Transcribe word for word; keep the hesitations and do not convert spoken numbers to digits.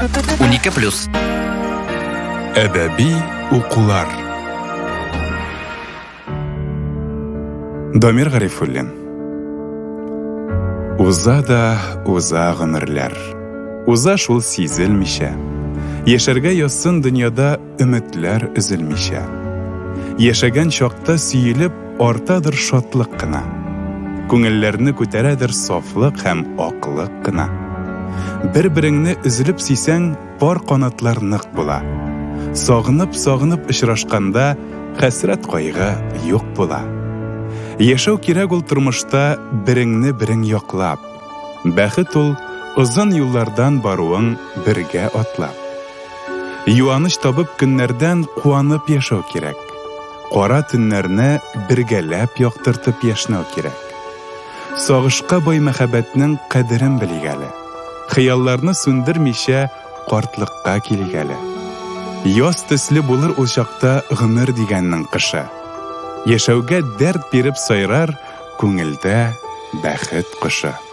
унике плюс. Әдәби укулар. Дамир Гарифуллин. Уза да уза гомерләр. Уза шул сизелмичә. Яшәргә язсын дөньяда өметләр өзелмичә. Яшәгән чакта сөелеп артадыр шатлык кына. Күңелләрне күтәрәдер сафлык һәм аклык кына. Бер-береңне üzülеп сисәң, пар канатлар нык була. Сагынып-сагынып очрашканда, хәсрәт кайгы юк була. Яшәү кирәк ул тормышта береңне берең яклап. Бәхет ул озын юллардан баруың бергә атлап. Юаныч табып көннәрдән куанып яшәү кирәк. Кара төннәрне бергәләп яктыртып яшнәү кирәк. Сагышка бай мәхәббәтнең кадерен белгәле. Хыялларны сүндермичә картлыкка килгәле. Яз төсле булыр ул чакта гомер дигәннең кышы. Яшәүгә дәрт биреп сайрар күңелдә бәхет кошы.